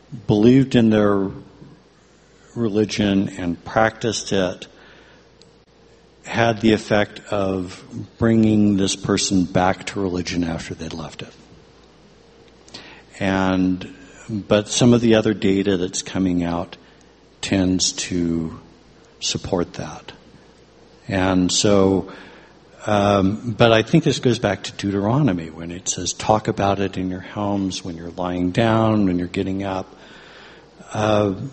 believed in their religion and practiced it had the effect of bringing this person back to religion after they'd left it. But some of the other data that's coming out tends to support that. And so, but I think this goes back to Deuteronomy when it says, talk about it in your homes, when you're lying down, when you're getting up. The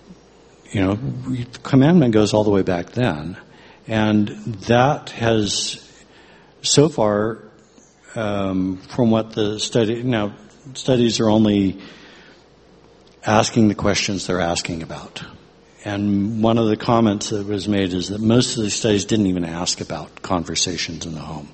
commandment goes all the way back then. And that has, so far, from what the studies are only asking the questions they're asking about. And one of the comments that was made is that most of the studies didn't even ask about conversations in the home.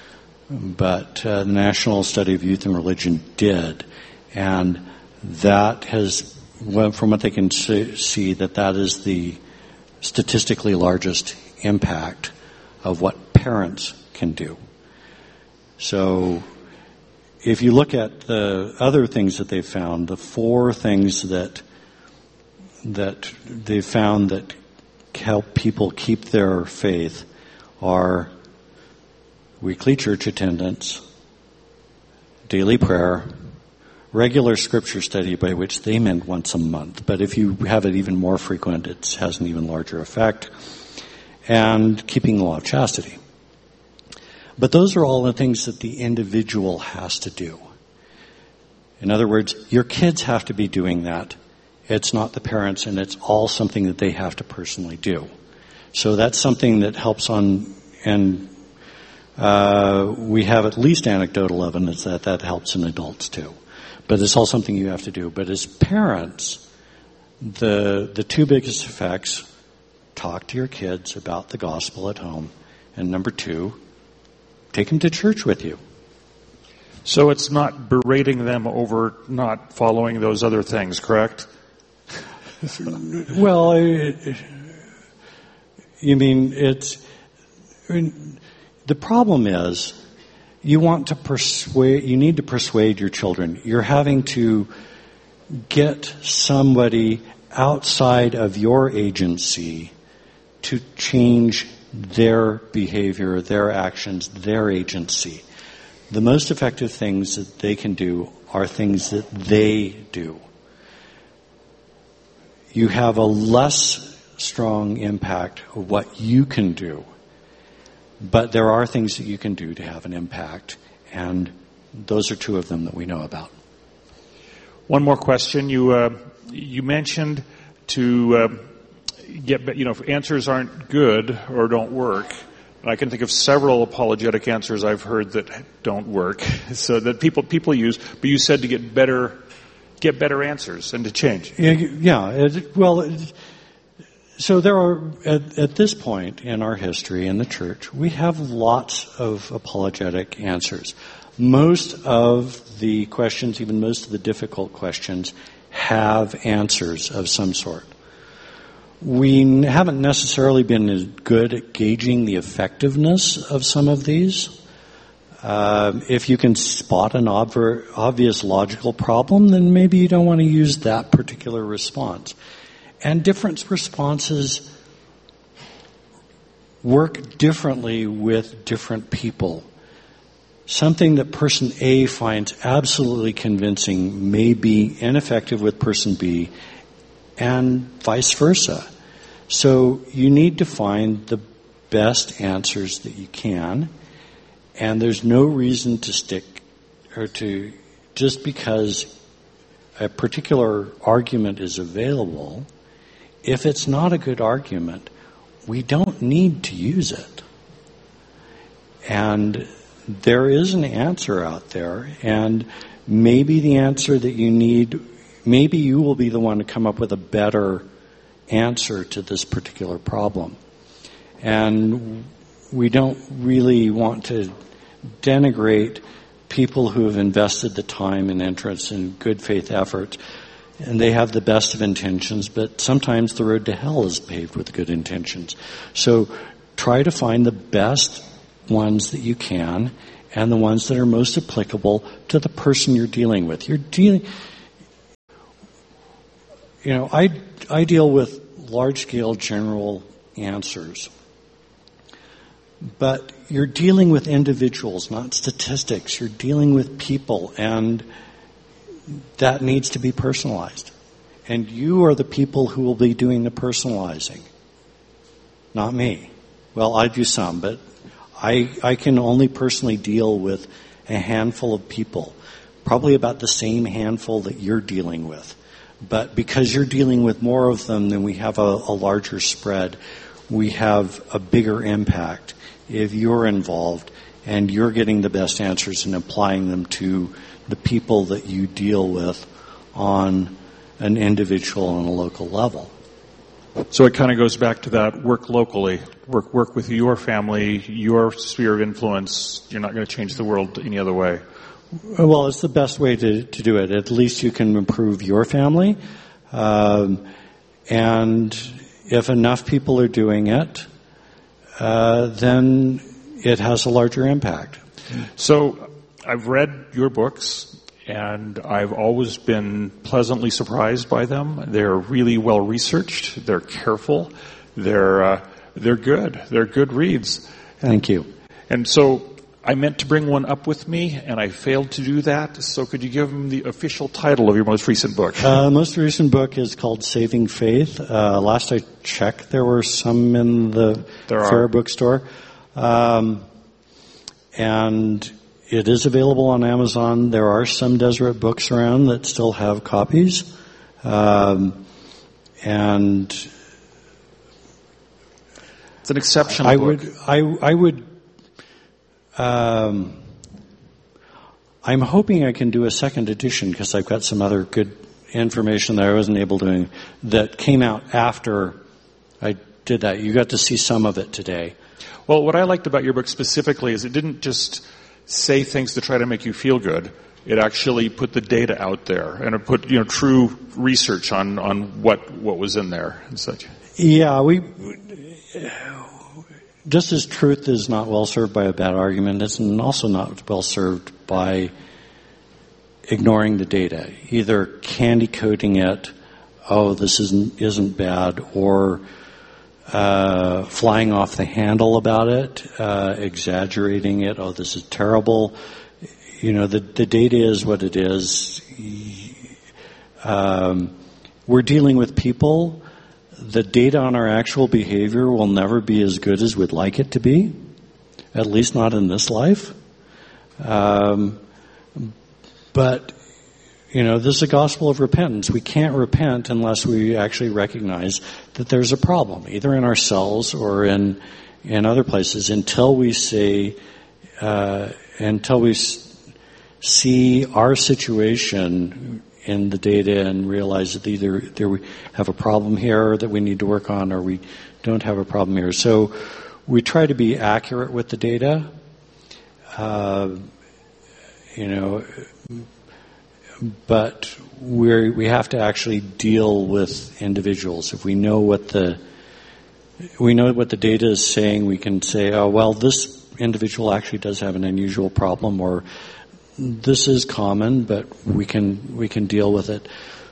But the National Study of Youth and Religion did. And that has, from what they can see, that is the statistically largest impact of what parents can do. So if you look at the other things that they've found, the 4 things that they've found that help people keep their faith are weekly church attendance, daily prayer, regular scripture study, by which they meant once a month. But if you have it even more frequent, it has an even larger effect. And keeping the law of chastity. But those are all the things that the individual has to do. In other words, your kids have to be doing that. It's not the parents, and it's all something that they have to personally do. So that's something that helps on, and we have at least anecdotal evidence that helps in adults too. But it's all something you have to do. But as parents, the 2 biggest effects: talk to your kids about the gospel at home. And number 2, take them to church with you. So it's not berating them over not following those other things, correct? Well, the problem is you need to persuade your children. You're having to get somebody outside of your agency to change their behavior, their actions, their agency. The most effective things that they can do are things that they do. You have a less strong impact of what you can do, but there are things that you can do to have an impact, and those are 2 of them that we know about. One more question. You mentioned to if answers aren't good or don't work. I can think of several apologetic answers I've heard that don't work, so that people use. But you said to get better answers and to change. So there are at this point in our history in the church, we have lots of apologetic answers. Most of the questions, even most of the difficult questions, have answers of some sort. We haven't necessarily been as good at gauging the effectiveness of some of these. If you can spot an obvious logical problem, then maybe you don't want to use that particular response. And different responses work differently with different people. Something that person A finds absolutely convincing may be ineffective with person B, and vice versa. So you need to find the best answers that you can, and there's no reason to stick or to just because a particular argument is available. If it's not a good argument, we don't need to use it. And there is an answer out there, and maybe the answer that you need, maybe you will be the one to come up with a better answer to this particular problem. And we don't really want to denigrate people who have invested the time and interest and good faith effort, and they have the best of intentions, but sometimes the road to hell is paved with good intentions. So try to find the best ones that you can and the ones that are most applicable to the person you're dealing with. I deal with large-scale general answers. But you're dealing with individuals, not statistics. You're dealing with people, and that needs to be personalized. And you are the people who will be doing the personalizing, not me. Well, I do some, but I can only personally deal with a handful of people, probably about the same handful that you're dealing with. But because you're dealing with more of them, then we have a larger spread. We have a bigger impact if you're involved and you're getting the best answers and applying them to the people that you deal with on an individual and a local level. So it kind of goes back to that work locally, work with your family, your sphere of influence. You're not going to change the world any other way. Well, it's the best way to do it. At least you can improve your family. And if enough people are doing it, then it has a larger impact. So I've read your books, and I've always been pleasantly surprised by them. They're really well researched. They're careful. They're good. They're good reads. Thank you. And so I meant to bring one up with me, and I failed to do that. So could you give them the official title of your most recent book? The most recent book is called Saving Faith. Last I checked, there were some in the Fair Bookstore. And it is available on Amazon. There are some Deseret books around that still have copies. And it's an exceptional book. I'm hoping I can do a second edition because I've got some other good information that I wasn't able to, that came out after I did that. You got to see some of it today. Well, what I liked about your book specifically is it didn't just say things to try to make you feel good. It actually put the data out there, and it put true research on what was in there and such. Yeah, just as truth is not well served by a bad argument, it's also not well served by ignoring the data, either candy coating it, oh, this isn't bad, or flying off the handle about it, exaggerating it, oh, this is terrible. The data is what it is. We're dealing with people. The data on our actual behavior will never be as good as we'd like it to be, at least not in this life. But this is a gospel of repentance. We can't repent unless we actually recognize that there's a problem, either in ourselves or in other places, until we see our situation in the data and realize that either we have a problem here that we need to work on, or we don't have a problem here. So we try to be accurate with the data. But we have to actually deal with individuals. If we know what the data is saying, we can say, oh, well, this individual actually does have an unusual problem, or this is common, but we can deal with it.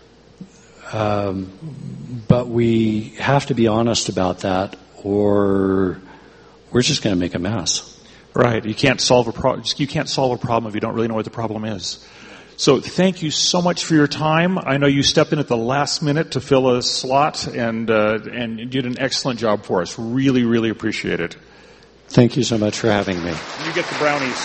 But we have to be honest about that, or we're just going to make a mess. Right. You can't solve a problem if you don't really know what the problem is. So thank you so much for your time. I know you stepped in at the last minute to fill a slot, and you did an excellent job for us. Really, really appreciate it. Thank you so much for having me. You get the brownies.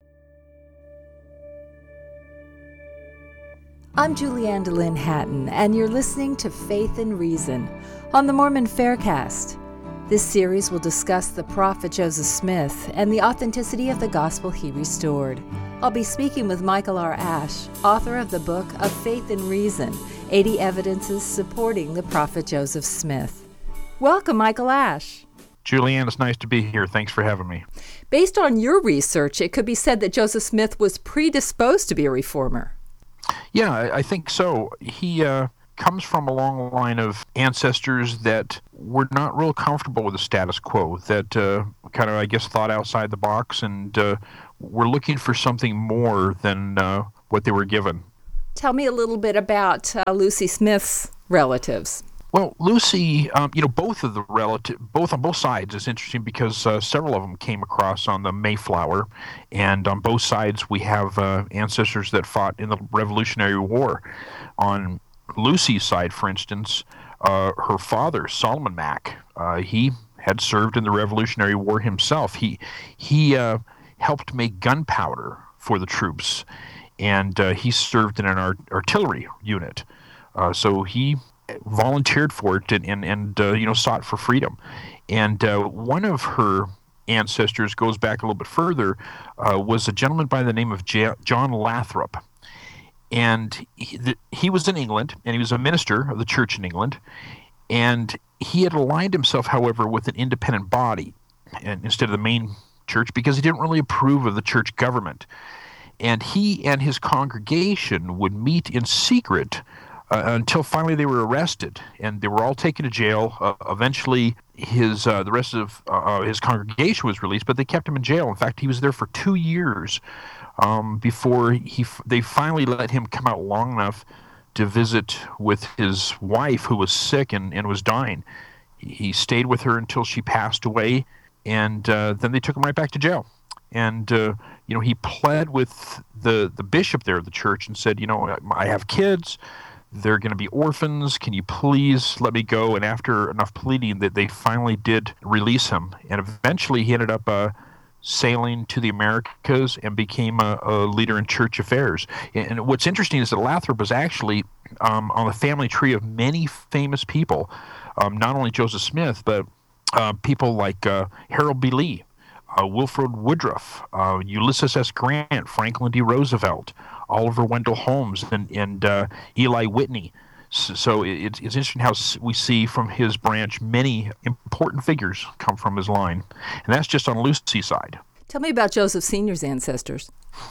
I'm Julianne DeLynn Hatton, and you're listening to Faith and Reason on the Mormon Faircast. This series will discuss the prophet Joseph Smith and the authenticity of the gospel he restored. I'll be speaking with Michael R. Ash, author of the book of Faith and Reason, 80 Evidences Supporting the Prophet Joseph Smith. Welcome, Michael Ash. Julianne, it's nice to be here. Thanks for having me. Based on your research, it could be said that Joseph Smith was predisposed to be a reformer. Yeah, I think so. He comes from a long line of ancestors that were not real comfortable with the status quo, that kind of, I guess, thought outside the box and were looking for something more than what they were given. Tell me a little bit about Lucy Smith's relatives. Well, Lucy, both on both sides is interesting because several of them came across on the Mayflower, and on both sides we have ancestors that fought in the Revolutionary War. On Lucy's side, for instance, her father, Solomon Mack, he had served in the Revolutionary War himself. He helped make gunpowder for the troops, and he served in an artillery unit. So he volunteered for it and sought for freedom. And one of her ancestors goes back a little bit further, was a gentleman by the name of John Lathrop. And he was in England, and he was a minister of the church in England. And he had aligned himself, however, with an independent body and instead of the main church because he didn't really approve of the church government. And he and his congregation would meet in secret until finally they were arrested, and they were all taken to jail. Eventually, the rest of his congregation was released, but they kept him in jail. In fact, he was there for 2 years before they finally let him come out long enough to visit with his wife, who was sick and was dying. He stayed with her until she passed away, and then they took him right back to jail. And he pled with the bishop there of the church and said, I have kids. They're going to be orphans. Can you please let me go? And after enough pleading, that they finally did release him. And eventually he ended up sailing to the Americas and became a leader in church affairs. And what's interesting is that Lathrop was actually on the family tree of many famous people, not only Joseph Smith, but people like Harold B. Lee, Wilford Woodruff, Ulysses S. Grant, Franklin D. Roosevelt, Oliver Wendell Holmes, and Eli Whitney. So it's interesting how we see from his branch many important figures come from his line. And that's just on Lucy's side. Tell me about Joseph Sr.'s ancestors.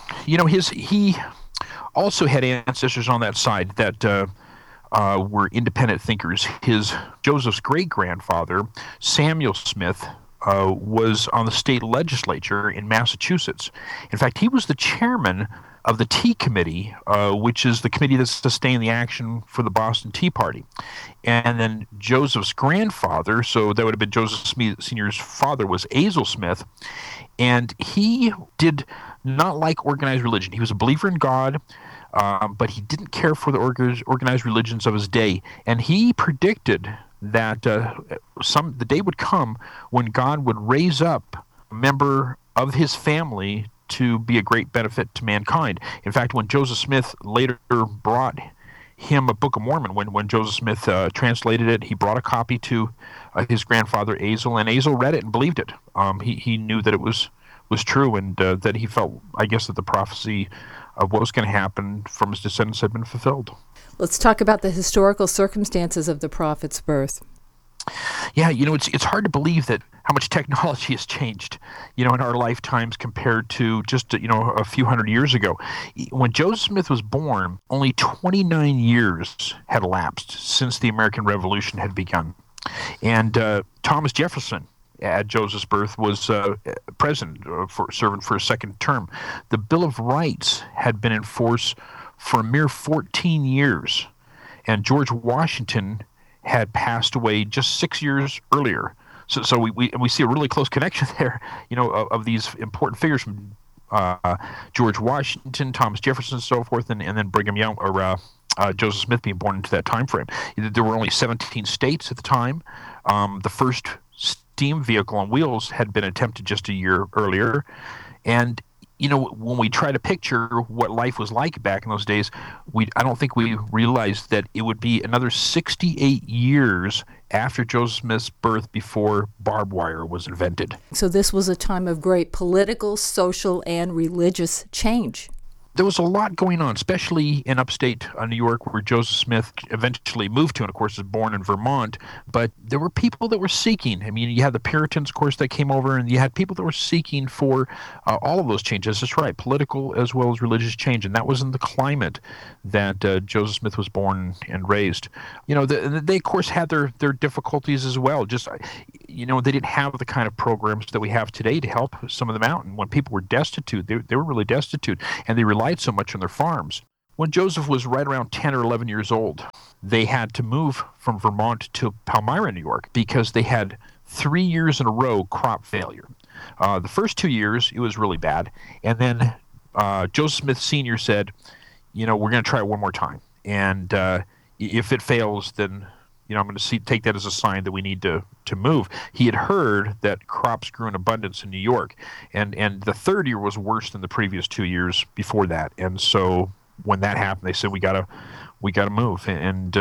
He also had ancestors on that side that were independent thinkers. Joseph's great-grandfather, Samuel Smith, was on the state legislature in Massachusetts. In fact, he was the chairman of the Tea Committee, which is the committee that sustained the action for the Boston Tea Party. And then Joseph's grandfather, so that would have been Joseph Smith Sr.'s father, was Azel Smith, and he did not like organized religion. He was a believer in God, but he didn't care for the organized religions of his day. And he predicted that the day would come when God would raise up a member of his family to be a great benefit to mankind. In fact, when Joseph Smith later brought him a Book of Mormon, when Joseph Smith translated it, he brought a copy to his grandfather Azel, and Azel read it and believed it. He knew that it was true, and that he felt, I guess, that the prophecy of what was going to happen from his descendants had been fulfilled. Let's talk about the historical circumstances of the prophet's birth. Yeah, it's hard to believe that how much technology has changed, in our lifetimes compared to just, a few hundred years ago. When Joseph Smith was born, only 29 years had elapsed since the American Revolution had begun. And Thomas Jefferson, at Joseph's birth, was president, serving for a second term. The Bill of Rights had been in force for a mere 14 years, and George Washington had passed away just 6 years earlier. So we see a really close connection there, of these important figures from George Washington, Thomas Jefferson, and so forth, and then Brigham Young or Joseph Smith being born into that time frame. There were only 17 states at the time. The first steam vehicle on wheels had been attempted just a year earlier, and when we try to picture what life was like back in those days, I don't think we realized that it would be another 68 years after Joseph Smith's birth before barbed wire was invented. So this was a time of great political, social, and religious change. There was a lot going on, especially in upstate New York, where Joseph Smith eventually moved to, and of course was born in Vermont. But there were people that were seeking. I mean, you had the Puritans, of course, that came over, and you had people that were seeking for all of those changes. That's right, political as well as religious change, and that was in the climate that Joseph Smith was born and raised. They of course had their difficulties as well. Just they didn't have the kind of programs that we have today to help some of them out. And when people were destitute, they were really destitute, and they relied so much on their farms. When Joseph was right around 10 or 11 years old, they had to move from Vermont to Palmyra, New York, because they had 3 years in a row crop failure. The first 2 years, it was really bad. And then Joseph Smith Sr. said, we're going to try it one more time. And if it fails, then I'm going to take that as a sign that we need to move. He had heard that crops grew in abundance in New York, and the third year was worse than the previous 2 years before that. And so when that happened, they said we got to move. And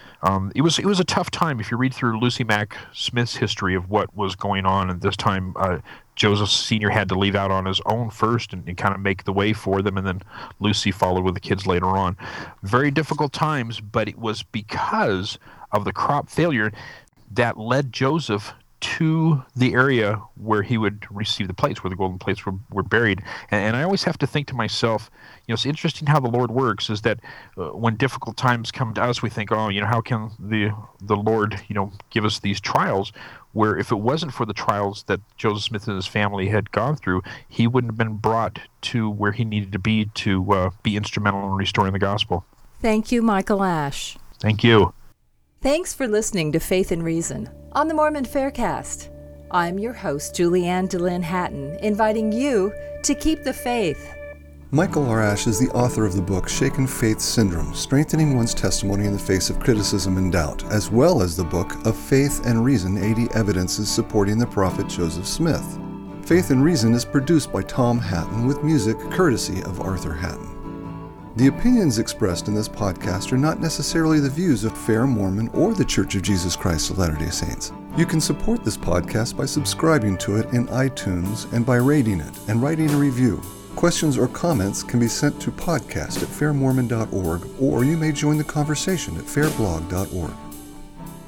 it was a tough time. If you read through Lucy Mack Smith's history of what was going on at this time, Joseph Sr. had to leave out on his own first and kind of make the way for them, and then Lucy followed with the kids later on. Very difficult times, but it was because of the crop failure that led Joseph to the area where he would receive the plates, where the golden plates were buried. And I always have to think to myself, it's interesting how the Lord works, is that when difficult times come to us, we think, how can the Lord, give us these trials, where if it wasn't for the trials that Joseph Smith and his family had gone through, he wouldn't have been brought to where he needed to be instrumental in restoring the gospel. Thank you, Michael Ash. Thank you. Thanks for listening to Faith and Reason on the Mormon Faircast. I'm your host, Julianne DeLynn Hatton, inviting you to keep the faith. Michael R. Ash is the author of the book Shaken Faith Syndrome, Strengthening One's Testimony in the Face of Criticism and Doubt, as well as the book Of Faith and Reason, 80 Evidences Supporting the Prophet Joseph Smith. Faith and Reason is produced by Tom Hatton with music courtesy of Arthur Hatton. The opinions expressed in this podcast are not necessarily the views of Fair Mormon or the Church of Jesus Christ of Latter-day Saints. You can support this podcast by subscribing to it in iTunes and by rating it and writing a review. Questions or comments can be sent to podcast@fairmormon.org, or you may join the conversation at fairblog.org.